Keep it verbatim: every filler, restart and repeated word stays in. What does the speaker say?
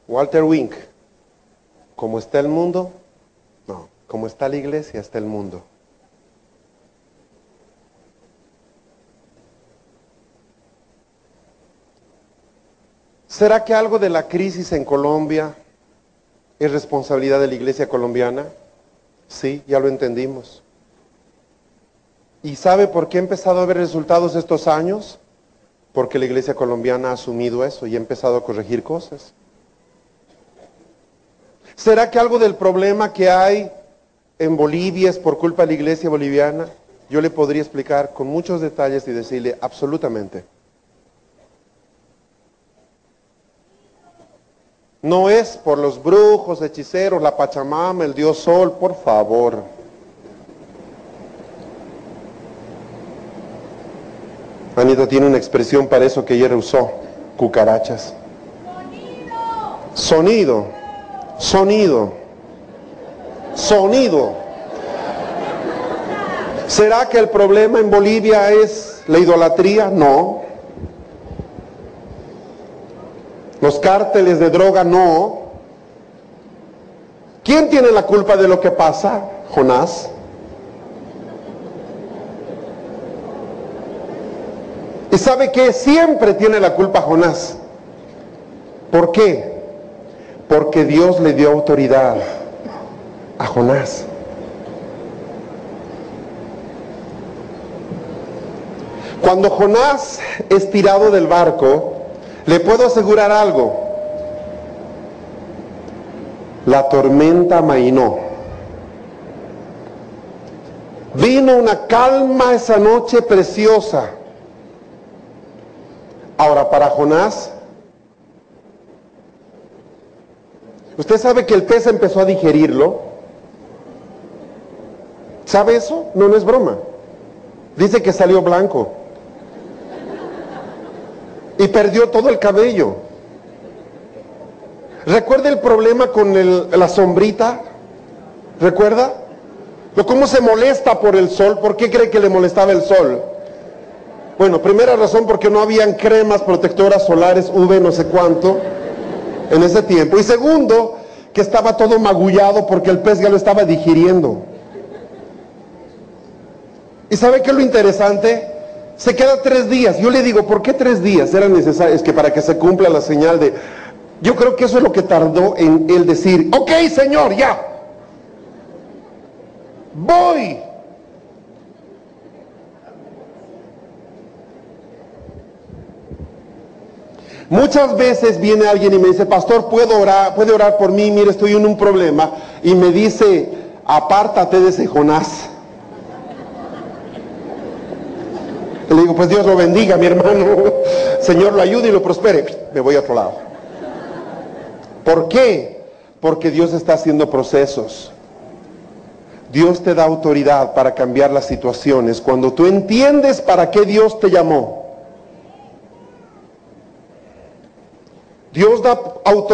Walter Wink, ¿cómo está el mundo? No, como está la iglesia, está el mundo. ¿Será que algo de la crisis en Colombia es responsabilidad de la iglesia colombiana? Sí, ya lo entendimos. ¿Y sabe por qué ha empezado a ver resultados estos años? Porque la iglesia colombiana ha asumido eso y ha empezado a corregir cosas. ¿Será que algo del problema que hay en Bolivia es por culpa de la iglesia boliviana? Yo le podría explicar con muchos detalles y decirle absolutamente. No es por los brujos, hechiceros, la Pachamama, el dios Sol, por favor. Anita tiene una expresión para eso que ayer usó, cucarachas. Sonido, sonido, sonido. ¿Será que el problema en Bolivia es la idolatría? No. Los cárteles de droga, no. ¿Quién tiene la culpa de lo que pasa? Jonás. ¿Y sabe qué? Siempre tiene la culpa Jonás. ¿Por qué? Porque Dios le dio autoridad a Jonás. Cuando Jonás es tirado del barco, le puedo asegurar algo. La tormenta amainó. Vino una calma esa noche preciosa. Ahora, para Jonás, ¿usted sabe que el pez empezó a digerirlo? ¿Sabe eso? No, no es broma. Dice que salió blanco. Y perdió todo el cabello. ¿Recuerda el problema con el, la sombrita? ¿Recuerda? ¿Cómo se molesta por el sol? ¿Por qué cree que le molestaba el sol? Bueno, primera razón porque no habían cremas protectoras solares U V no sé cuánto en ese tiempo. Y segundo, que estaba todo magullado porque el pez ya lo estaba digiriendo. ¿Y sabe qué es lo interesante? Se queda tres días. Yo le digo, ¿por qué tres días eran necesarios? Es que para que se cumpla la señal de... Yo creo que eso es lo que tardó en él decir, ok, Señor, ya. Voy. Muchas veces viene alguien y me dice, pastor, ¿puedo orar? ¿Puede orar por mí? Mire, estoy en un problema. Y me dice, apártate de ese Jonás. Le digo, pues Dios lo bendiga, mi hermano. Señor lo ayude y lo prospere. Me voy a otro lado. ¿Por qué? Porque Dios está haciendo procesos. Dios te da autoridad para cambiar las situaciones. Cuando tú entiendes para qué Dios te llamó. Dios da autoridad.